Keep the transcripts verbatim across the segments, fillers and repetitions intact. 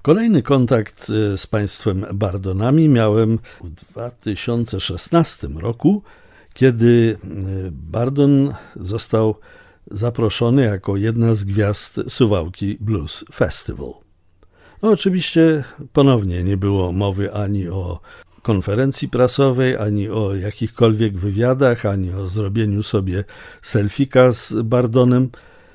Kolejny kontakt z państwem Bardonami miałem w dwa tysiące szesnastym roku, kiedy Bardon został zaproszony jako jedna z gwiazd Suwałki Blues Festival. No oczywiście ponownie nie było mowy ani o konferencji prasowej, ani o jakichkolwiek wywiadach, ani o zrobieniu sobie selfika z Bardonem.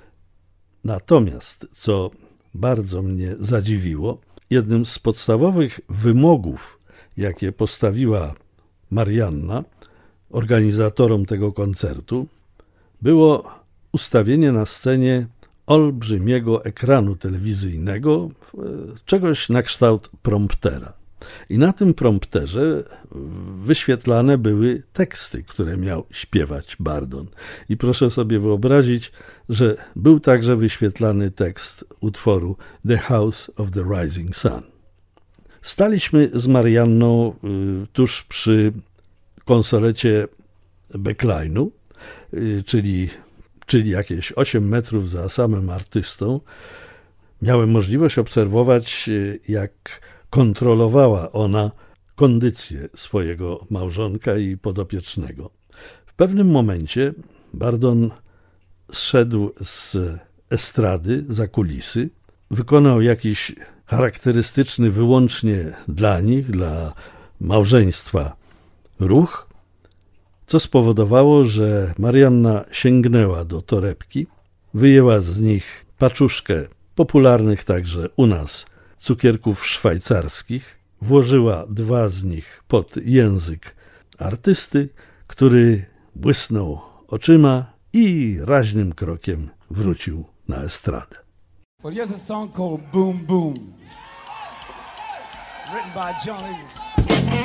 Natomiast, co bardzo mnie zadziwiło, jednym z podstawowych wymogów, jakie postawiła Marianna organizatorom tego koncertu, było ustawienie na scenie olbrzymiego ekranu telewizyjnego, czegoś na kształt promptera. I na tym prompterze wyświetlane były teksty, które miał śpiewać Bardon. I proszę sobie wyobrazić, że był także wyświetlany tekst utworu The House of the Rising Sun. Staliśmy z Marianną y, tuż przy konsolecie backline'u, y, czyli, czyli jakieś osiem metrów za samym artystą. Miałem możliwość obserwować, y, jak kontrolowała ona kondycję swojego małżonka i podopiecznego. W pewnym momencie Bardon zszedł z estrady za kulisy, wykonał jakiś charakterystyczny wyłącznie dla nich, dla małżeństwa ruch, co spowodowało, że Marianna sięgnęła do torebki, wyjęła z nich paczuszkę popularnych także u nas cukierków szwajcarskich, włożyła dwa z nich pod język artysty, który błysnął oczyma i raźnym krokiem wrócił na estradę. Well, here's a song called Boom Boom, written by Johnny